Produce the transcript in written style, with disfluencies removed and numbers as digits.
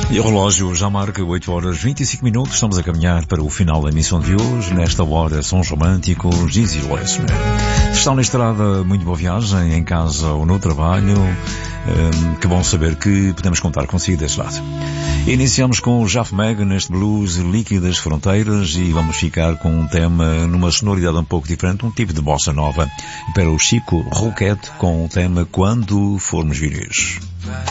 E o relógio já marca 8 horas 25 minutos. Estamos a caminhar para o final da emissão de hoje. Nesta hora, sons românticos, Easy Listener. Se estão na estrada, muito boa viagem, em casa ou no trabalho. Que bom saber que podemos contar consigo desse lado. Iniciamos com o Jaf Meg neste blues Líquidas Fronteiras e vamos ficar com um tema numa sonoridade um pouco diferente, um tipo de bossa nova, para o Chico Roquette com o tema Quando Formos Viris.